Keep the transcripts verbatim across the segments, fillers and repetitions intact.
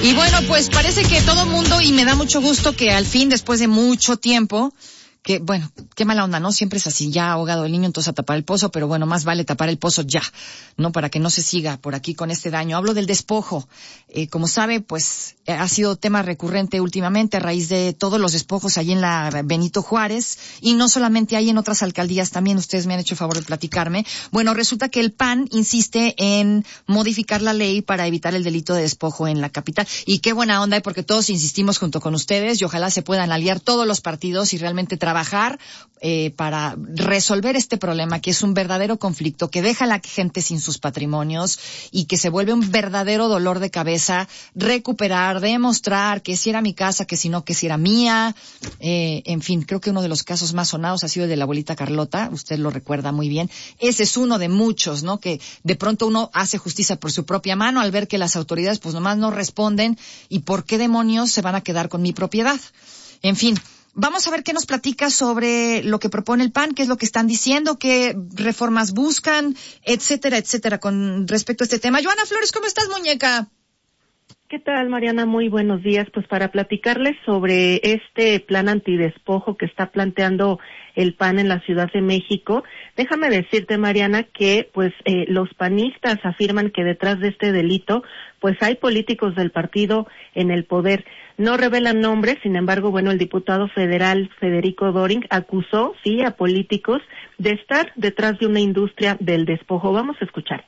Y bueno, pues parece que todo mundo, y me da mucho gusto que al fin, después de mucho tiempo, que bueno, qué mala onda, ¿no? Siempre es así, ya ahogado el niño, entonces a tapar el pozo, pero bueno, más vale tapar el pozo ya, ¿no? Para que no se siga por aquí con este daño. Hablo del despojo. Eh, como sabe, pues ha sido tema recurrente últimamente a raíz de todos los despojos allí en la Benito Juárez, y no solamente hay en otras alcaldías también, ustedes me han hecho el favor de platicarme. Bueno, resulta que el P A N insiste en modificar la ley para evitar el delito de despojo en la capital. Y qué buena onda, porque todos insistimos junto con ustedes, y ojalá se puedan aliar todos los partidos y realmente trabajar trabajar eh, para resolver este problema, que es un verdadero conflicto, que deja a la gente sin sus patrimonios y que se vuelve un verdadero dolor de cabeza recuperar, demostrar que si era mi casa, que si no, que si era mía. Eh, en fin, creo que uno de los casos más sonados ha sido el de la abuelita Carlota, usted lo recuerda muy bien. Ese es uno de muchos, ¿no? Que de pronto uno hace justicia por su propia mano al ver que las autoridades pues nomás no responden, y por qué demonios se van a quedar con mi propiedad. En fin, vamos a ver qué nos platica sobre lo que propone el P A N, qué es lo que están diciendo, qué reformas buscan, etcétera, etcétera, con respecto a este tema. Joana Flores, ¿cómo estás, muñeca? ¿Qué tal, Mariana? Muy buenos días. Pues para platicarles sobre este plan antidespojo que está planteando el P A N en la Ciudad de México, déjame decirte, Mariana, que pues eh, los panistas afirman que detrás de este delito pues hay políticos del partido en el poder. No revelan nombres, sin embargo, bueno, el diputado federal Federico Doring acusó, sí, a políticos de estar detrás de una industria del despojo. Vamos a escuchar.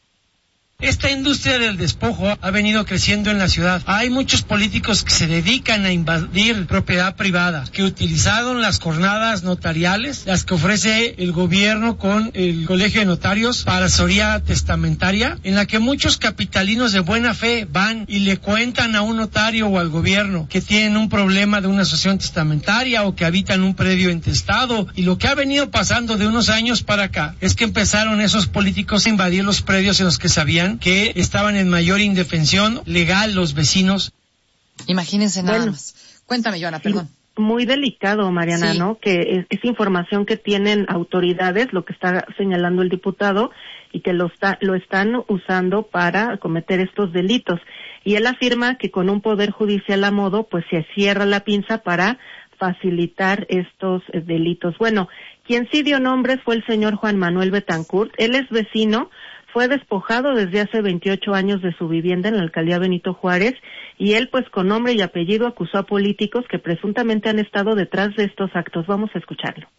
Esta industria del despojo ha venido creciendo en la ciudad. Hay muchos políticos que se dedican a invadir propiedad privada, que utilizaron las jornadas notariales, las que ofrece el gobierno con el Colegio de Notarios para asesoría testamentaria, en la que muchos capitalinos de buena fe van y le cuentan a un notario o al gobierno que tienen un problema de una asociación testamentaria o que habitan un predio intestado. Y lo que ha venido pasando de unos años para acá es que empezaron esos políticos a invadir los predios en los que sabían que estaban en mayor indefensión legal los vecinos. Imagínense nada bueno, más. Cuéntame, Joana, perdón. Muy delicado, Mariana, sí. ¿No? Que es, es información que tienen autoridades, lo que está señalando el diputado, y que lo, está, lo están usando para cometer estos delitos. Y él afirma que con un poder judicial a modo, pues se cierra la pinza para facilitar estos eh, delitos. Bueno, quien sí dio nombres fue el señor Juan Manuel Betancourt. Él es vecino. Fue despojado desde hace veintiocho años de su vivienda en la alcaldía Benito Juárez, y él pues con nombre y apellido acusó a políticos que presuntamente han estado detrás de estos actos. Vamos a escucharlo.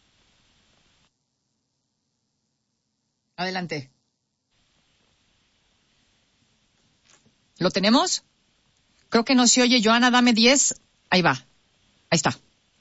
Adelante. ¿Lo tenemos? Creo que no se oye. Joana, dame diez. Ahí va. Ahí está.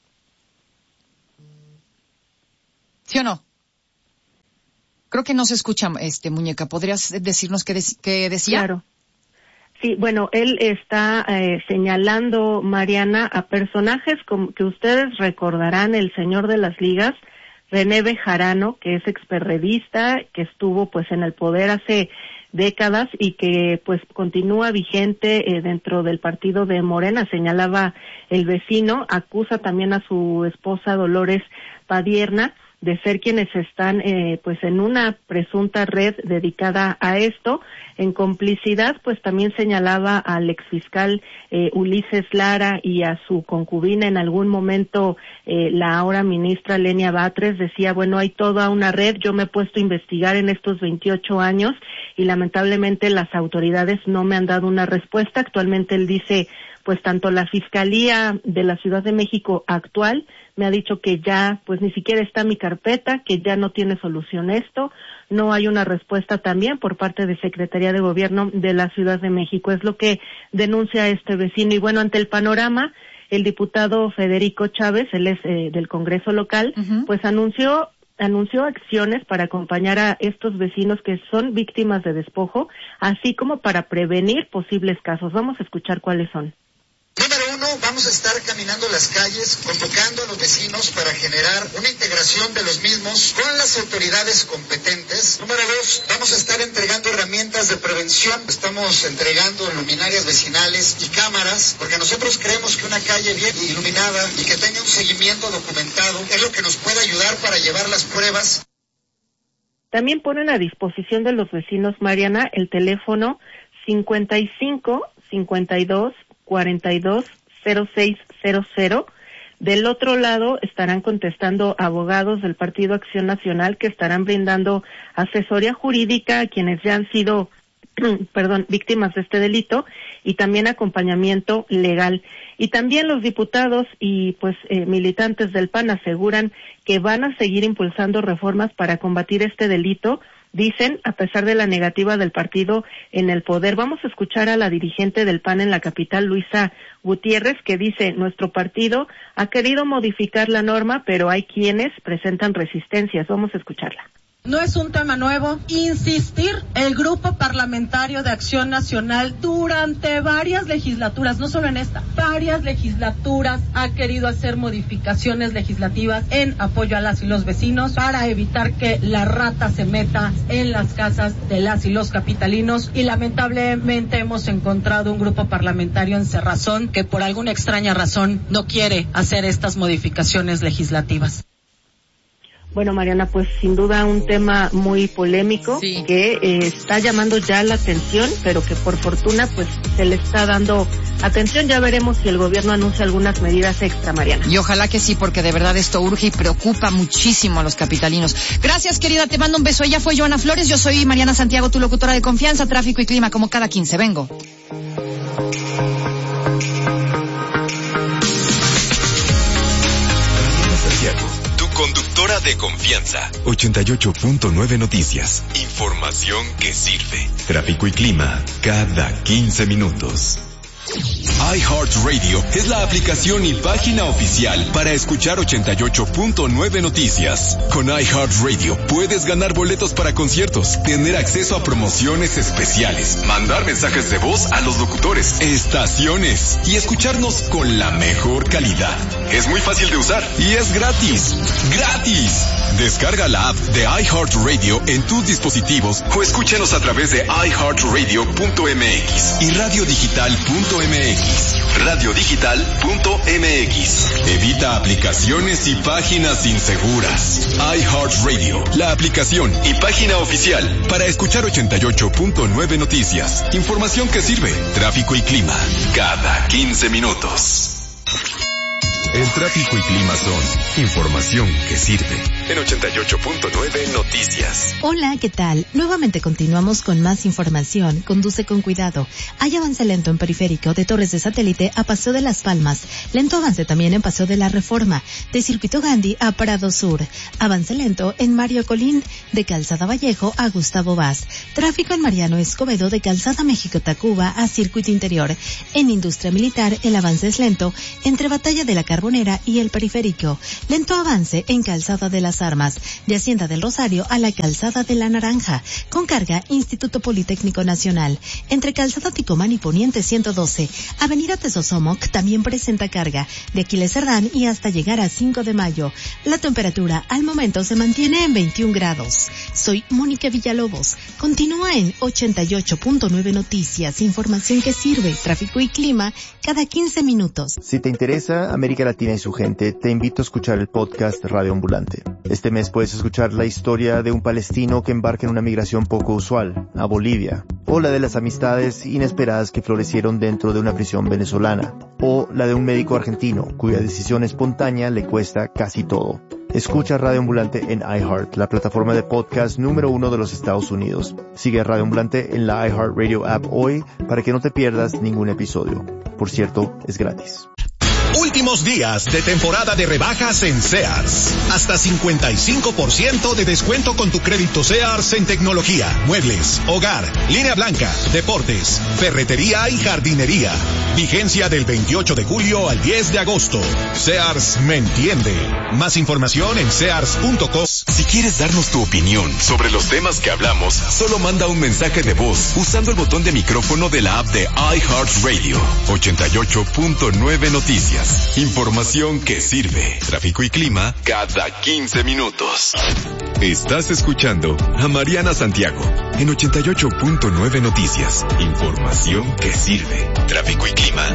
¿Sí o no? Creo que no se escucha, este muñeca. ¿Podrías decirnos qué, de, qué decía? Claro. Sí, bueno, él está eh, señalando, Mariana, a personajes como que ustedes recordarán, el señor de las ligas, René Bejarano, que es experredista, que estuvo pues en el poder hace décadas y que pues continúa vigente eh, dentro del partido de Morena, señalaba el vecino. Acusa también a su esposa Dolores Padierna de ser quienes están eh, pues en una presunta red dedicada a esto. En complicidad, pues también señalaba al exfiscal eh, Ulises Lara y a su concubina en algún momento, eh, la ahora ministra Lenia Batres. Decía, bueno, hay toda una red, yo me he puesto a investigar en estos veintiocho años y lamentablemente las autoridades no me han dado una respuesta. Actualmente él dice, pues tanto la Fiscalía de la Ciudad de México actual me ha dicho que ya, pues ni siquiera está mi carpeta, que ya no tiene solución esto. No hay una respuesta también por parte de Secretaría de Gobierno de la Ciudad de México. Es lo que denuncia este vecino. Y bueno, ante el panorama, el diputado Federico Chávez, él es eh, del Congreso local, uh-huh. pues anunció anunció acciones para acompañar a estos vecinos que son víctimas de despojo, así como para prevenir posibles casos. Vamos a escuchar cuáles son. Número uno, vamos a estar caminando las calles, convocando a los vecinos para generar una integración de los mismos con las autoridades competentes. Número dos, vamos a estar entregando herramientas de prevención. Estamos entregando luminarias vecinales y cámaras, porque nosotros creemos que una calle bien iluminada y que tenga un seguimiento documentado es lo que nos puede ayudar para llevar las pruebas. También ponen a disposición de los vecinos, Mariana, el teléfono cincuenta y cinco, cincuenta y dos, cuarenta y dos, cero seis cero cero. Del otro lado estarán contestando abogados del Partido Acción Nacional que estarán brindando asesoría jurídica a quienes ya han sido perdón, víctimas de este delito y también acompañamiento legal. Y también los diputados y pues eh, militantes del P A N aseguran que van a seguir impulsando reformas para combatir este delito, dicen, a pesar de la negativa del partido en el poder. Vamos a escuchar a la dirigente del P A N en la capital, Luisa Gutiérrez, que dice, nuestro partido ha querido modificar la norma, pero hay quienes presentan resistencias. Vamos a escucharla. No es un tema nuevo. Insistir, el Grupo Parlamentario de Acción Nacional durante varias legislaturas, no solo en esta, varias legislaturas ha querido hacer modificaciones legislativas en apoyo a las y los vecinos para evitar que la rata se meta en las casas de las y los capitalinos, y lamentablemente hemos encontrado un grupo parlamentario en cerrazón que por alguna extraña razón no quiere hacer estas modificaciones legislativas. Bueno, Mariana, pues sin duda un tema muy polémico, sí, que eh, está llamando ya la atención, pero que por fortuna pues se le está dando atención. Ya veremos si el gobierno anuncia algunas medidas extra, Mariana. Y ojalá que sí, porque de verdad esto urge y preocupa muchísimo a los capitalinos. Gracias, querida, te mando un beso. Ella fue Joana Flores, yo soy Mariana Santiago, tu locutora de confianza, tráfico y clima, como cada quince. Vengo. Conductora de confianza. ochenta y ocho punto nueve Noticias. Información que sirve. Tráfico y clima cada quince minutos. iHeartRadio es la aplicación y página oficial para escuchar ochenta y ocho punto nueve Noticias. Con iHeartRadio puedes ganar boletos para conciertos, tener acceso a promociones especiales, mandar mensajes de voz a los locutores, estaciones y escucharnos con la mejor calidad. Es muy fácil de usar y es gratis. ¡Gratis! Descarga la app de iHeartRadio en tus dispositivos o escúchanos a través de i heart radio punto m x y radio digital punto m x. radio digital punto m x. Evita aplicaciones y páginas inseguras. iHeartRadio, la aplicación y página oficial para escuchar ochenta y ocho punto nueve Noticias. Información que sirve. Tráfico y clima cada quince minutos. El tráfico y clima son información que sirve. En ochenta y ocho punto nueve Noticias. Hola, ¿qué tal? Nuevamente continuamos con más información. Conduce con cuidado. Hay avance lento en Periférico de Torres de Satélite a Paseo de las Palmas. Lento avance también en Paseo de la Reforma. De Circuito Gandhi a Prado Sur. Avance lento en Mario Colín. De Calzada Vallejo a Gustavo Vaz. Tráfico en Mariano Escobedo de Calzada México-Tacuba a Circuito Interior. En Industria Militar el avance es lento entre Batalla de la Carbonera y el Periférico. Lento avance en Calzada de las Armas, de Hacienda del Rosario a la Calzada de la Naranja, con carga Instituto Politécnico Nacional. Entre Calzada Ticomán y Poniente ciento doce, Avenida Tezosomoc también presenta carga, de Aquiles Cerdán y hasta llegar a cinco de mayo. La temperatura al momento se mantiene en veintiún grados. Soy Mónica Villalobos. Continúa en ochenta y ocho punto nueve Noticias, información que sirve, tráfico y clima cada quince minutos. Si te interesa América Latina y su gente, te invito a escuchar el podcast Radio Ambulante. Este mes puedes escuchar la historia de un palestino que embarca en una migración poco usual, a Bolivia, o la de las amistades inesperadas que florecieron dentro de una prisión venezolana, o la de un médico argentino cuya decisión espontánea le cuesta casi todo. Escucha Radio Ambulante en iHeart, la plataforma de podcast número uno de los Estados Unidos. Sigue a Radio Ambulante en la iHeartRadio app hoy para que no te pierdas ningún episodio. Por cierto, es gratis. Últimos días de temporada de rebajas en Sears. Hasta cincuenta y cinco por ciento de descuento con tu crédito Sears en tecnología, muebles, hogar, línea blanca, deportes, ferretería y jardinería. Vigencia del veintiocho de julio al diez de agosto. Sears me entiende. Más información en sears punto com. Si quieres darnos tu opinión sobre los temas que hablamos, solo manda un mensaje de voz usando el botón de micrófono de la app de iHeartRadio. ochenta y ocho punto nueve Noticias. Información que sirve. Tráfico y clima cada quince minutos. Estás escuchando a Mariana Santiago en ochenta y ocho punto nueve Noticias. Información que sirve. Tráfico y clima